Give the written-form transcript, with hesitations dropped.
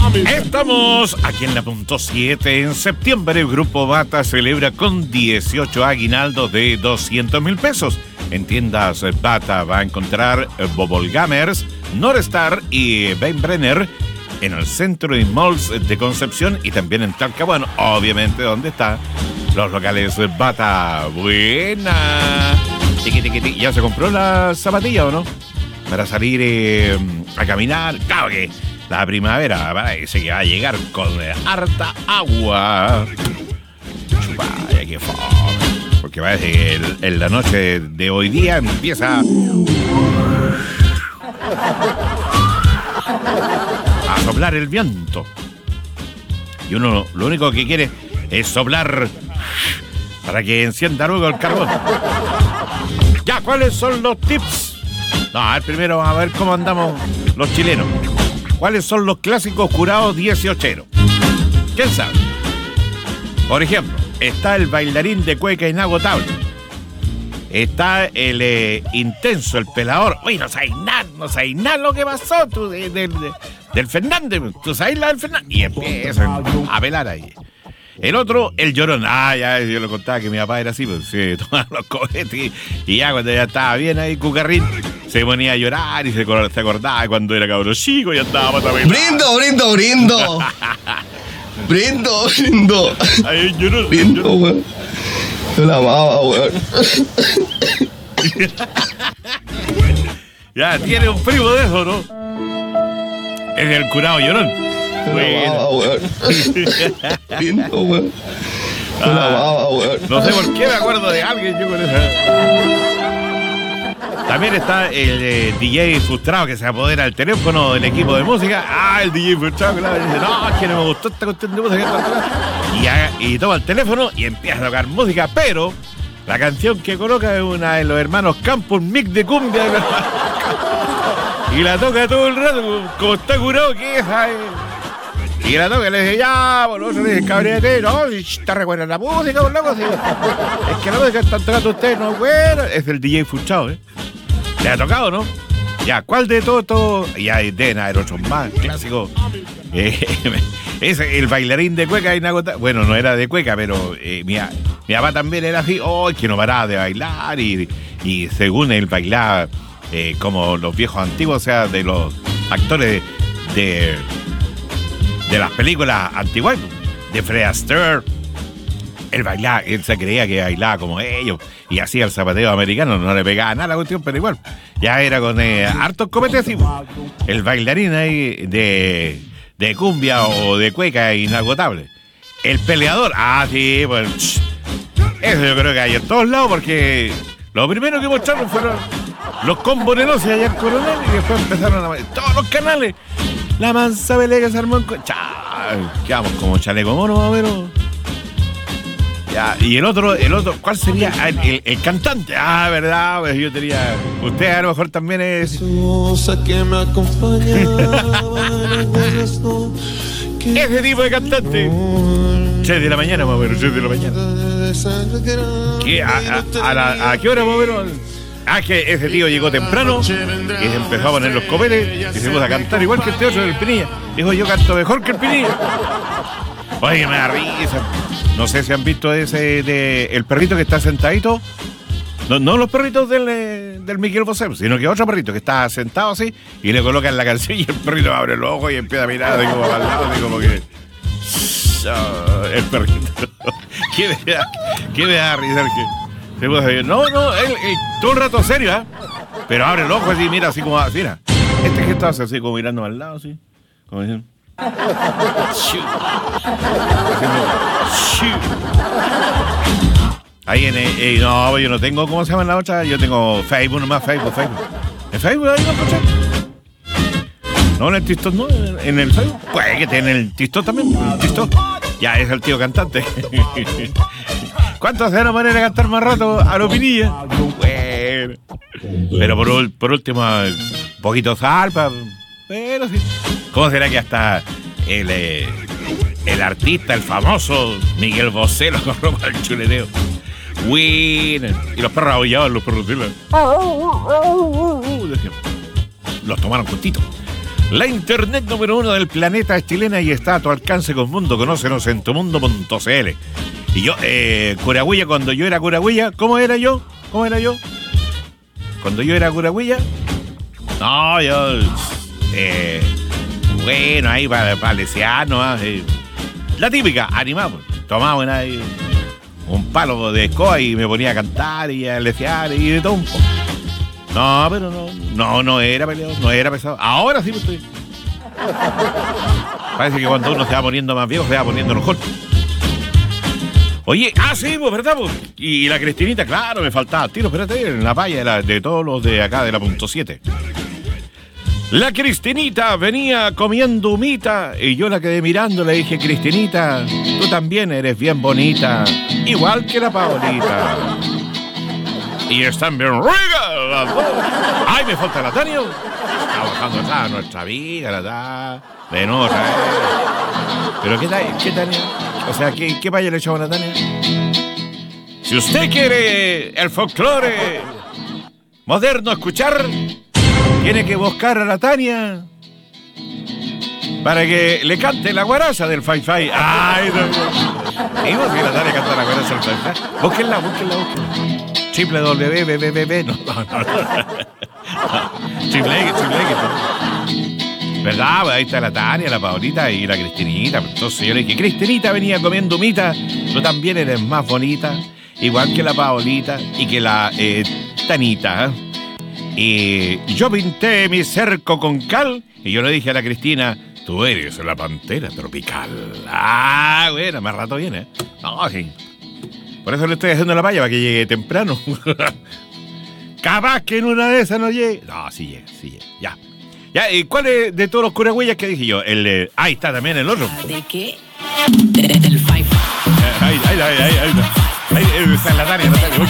Estamos aquí en la punto 7. En septiembre, el Grupo Bata celebra con 18 aguinaldos de 200.000 pesos. En tiendas Bata va a encontrar Bobble Gamers, Norstar y Brenner en el centro de malls de Concepción y también en Talcahuano, obviamente donde están los locales Bata. Buena. ¿Ya se compró la zapatilla o no? Para salir a caminar. Claro que la primavera parece que va a llegar con harta agua. Vaya que fome. Porque parece que en la noche de hoy día empieza a soplar el viento. Y uno lo único que quiere es soplar para que encienda luego el carbón. Ya, ¿cuáles son los tips? No, a ver, primero vamos a ver cómo andamos los chilenos. ¿Cuáles son los clásicos curados 18eros? ¿Quién sabe? Por ejemplo, está el bailarín de cueca inagotable. Está el intenso, el pelador. Uy, no sabéis nada lo que pasó tú, del Fernández. Tú sabéis la del Fernández. Y empiezan a pelar ahí. El otro, el llorón. Ya, yo le contaba que mi papá era así, pues se tomaba los cohetes y ya cuando ya estaba bien ahí, cucarrín, se ponía a llorar y se acordaba cuando era cabrón chico y ya estaba para también. ¡Brindo! ¡Brindo! Ay, llorón. ¡Brindo, weón! Se la amaba, weón. Ya, tiene un primo de eso, ¿no? Es el curado llorón. Bueno. Lindo, weón. No sé por qué me acuerdo de alguien yo con esa. También está el DJ frustrado que se apodera del teléfono del equipo de música. El DJ frustrado que dice, no, es que no me gustó esta cuestión de música. Y toma el teléfono y empieza a tocar música, pero la canción que coloca es una de los hermanos Campos, un mix de cumbia. Y la toca todo el rato, como está curado que es. Y la toca y le dice, ya, boludo, le dice, cabrete, no, está re buena la música, por loco. Es que la música que están tocando ustedes no es buena. Es el DJ frustrado, ¿Le ha tocado, no? Ya, ¿cuál de todo? Ya deben haber otros más clásicos. Es el bailarín de cueca inagotable. Bueno, no era de cueca, pero mi papá también era así. Que no paraba de bailar. Y según él bailaba como los viejos antiguos, o sea, de los actores de las películas antiguas, de Fred Astaire. Él se creía que bailaba como ellos y hacía el zapateo americano, no le pegaba nada a la cuestión, pero igual, ya era con hartos cometes así. El bailarín ahí de cumbia o de cueca inagotable. El peleador, sí, pues eso yo creo que hay en todos lados, porque lo primero que mostraron fueron los combos de noche allá en Coronel y después empezaron a todos los canales. La mansa pelea que se armó en quedamos como chaleco mono, más o menos. Ya, y el otro, ¿cuál sería? El cantante. ¿Verdad? Pues yo tenía. Usted a lo mejor también es. Que me ese tipo de cantante. 6 de la mañana, más o menos, 6 de la mañana. ¿A qué hora, más o menos? Que ese tío llegó temprano y se empezó a poner los copetes y se puso a cantar igual que este otro, el Pinilla. Dijo, yo canto mejor que el Pinilla. Oye, me da risa. No sé si han visto ese el perrito que está sentadito. No los perritos del Miguel Bosé, sino que otro perrito que está sentado así y le colocan la canción y el perrito abre los ojos y empieza a mirar de como al lado, de como que... el perrito. ¿Qué me da risa? No, él todo el rato serio, pero abre el ojo así, mira, así como, mira. Este gesto hace así como mirando al lado, así. Como diciendo... Ahí no, yo no tengo, ¿cómo se llama la otra? Yo tengo Facebook nomás, Facebook. ¿En Facebook ahí no escuché? No, en el TikTok no, en el Facebook. Pues que tiene el TikTok también, el TikTok. Ya es el tío cantante. ¿Cuántos se van a poner a cantar más rato a los Pinilla? Bueno. Pero por último, poquito salpa. Pero sí. ¿Cómo será que hasta el artista, el famoso Miguel Bosé lo agarró para el chuleteo? Winner. Y los perros aullaban, los perros de la... Los tomaron justitos. La internet número 1 del planeta es chilena y está a tu alcance con Mundo. Conócenos en tumundo.cl. Y yo, Curahuilla, cuando yo era Curahuilla, ¿cómo era yo? Cuando yo era Curahuilla, no, yo, bueno, ahí para lesearnos, la típica, animamos, tomamos ahí un palo de escoba y me ponía a cantar y a lesear y de todo un poco. No, pero no era peleado, no era pesado. Ahora sí lo estoy. Parece que cuando uno se va poniendo más viejo, se va poniendo mejor. Oye, sí, pues, ¿verdad? Pues? Y la Cristinita, claro, me faltaba tiro, espérate, en la palla de todos los de acá, de la .7. La Cristinita venía comiendo humita y yo la quedé mirando, le dije, Cristinita, tú también eres bien bonita, igual que la Paolita. Y están bien ricas las dos. ¡Ay, me falta la Tania! Está bajando atrás nuestra amiga, la de nota, ¿Pero qué Tania? O sea, ¿qué paya le echamos a la Tania? Si usted quiere el folclore moderno escuchar, tiene que buscar a la Tania para que le cante la guaraza del Fai-Fai. ¡Ay, no! ¿Y vos que la Tania canta la guaraza del Fai-Fai? Búsquenla. www. No. Triple X. ¿Verdad? Pues ahí está la Tania, la Paolita y la Cristinita. Entonces yo le dije, Cristinita venía comiendo humita, tú también eres más bonita, igual que la Paolita y que la Tanita. Y yo pinté mi cerco con cal y yo le dije a la Cristina, tú eres la pantera tropical. Bueno, más rato viene. No, sí. Por eso le estoy haciendo la palla, para que llegue temprano. Capaz que en una de esas no llegue. No, sí llega, ya. Ya, ¿y cuál es de todos los Curahuillas que dije yo? Ahí está también el otro. ¿De qué? Del Fai-Fai. Ahí está la Tania.